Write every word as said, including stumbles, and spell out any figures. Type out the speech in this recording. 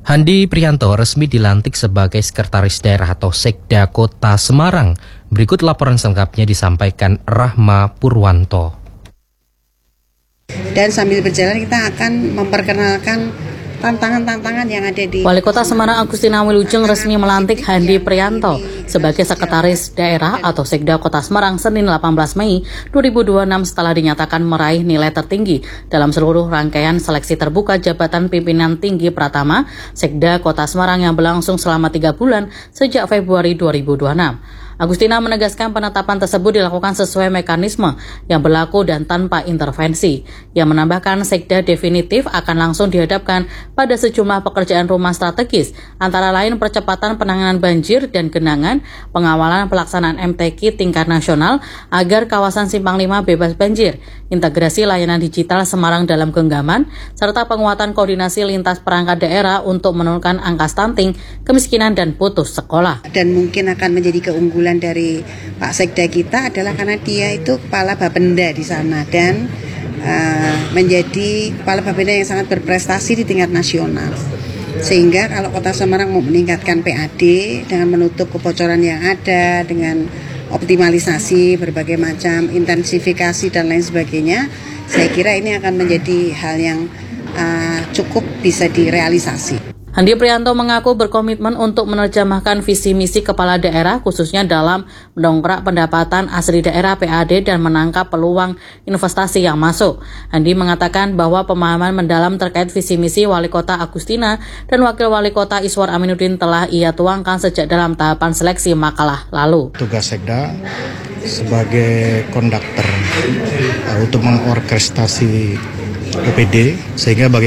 Handi Priyanto resmi dilantik sebagai Sekretaris Daerah atau Sekda Kota Semarang. Berikut laporan selengkapnya disampaikan Rahma Purwanto. Dan sambil berjalan kita akan memperkenalkan tantangan-tantangan yang ada di Wali Kota Semarang Agustina Wilujeng resmi melantik Handi Priyanto sebagai Sekretaris Daerah atau Sekda Kota Semarang Senin delapan belas Mei dua ribu dua puluh enam setelah dinyatakan meraih nilai tertinggi dalam seluruh rangkaian seleksi terbuka jabatan pimpinan tinggi Pratama Sekda Kota Semarang yang berlangsung selama tiga bulan sejak Februari dua ribu dua puluh enam. Agustina menegaskan penetapan tersebut dilakukan sesuai mekanisme yang berlaku dan tanpa intervensi. Yang menambahkan Sekda definitif akan langsung dihadapkan pada sejumlah pekerjaan rumah strategis, antara lain percepatan penanganan banjir dan genangan, pengawalan pelaksanaan M T Q tingkat nasional agar kawasan Simpang lima bebas banjir, integrasi layanan digital Semarang dalam genggaman, serta penguatan koordinasi lintas perangkat daerah untuk menurunkan angka stunting, kemiskinan, dan putus sekolah. Dan mungkin akan menjadi keunggulan dari Pak Sekda kita adalah karena dia itu kepala Bapenda di sana dan uh, menjadi kepala Bapenda yang sangat berprestasi di tingkat nasional. Sehingga kalau Kota Semarang mau meningkatkan P A D dengan menutup kebocoran yang ada, dengan optimalisasi berbagai macam intensifikasi dan lain sebagainya, saya kira ini akan menjadi hal yang uh, cukup bisa direalisasi. Handi Priyanto mengaku berkomitmen untuk menerjemahkan visi misi kepala daerah khususnya dalam mendongkrak pendapatan asli daerah P A D dan menangkap peluang investasi yang masuk. Handi mengatakan bahwa pemahaman mendalam terkait visi misi Wali Kota Agustina dan Wakil Wali Kota Iswar Aminuddin telah ia tuangkan sejak dalam tahapan seleksi makalah lalu. Tugas Sekda sebagai konduktor uh, untuk mengorkestrasi O P D sehingga bagaimana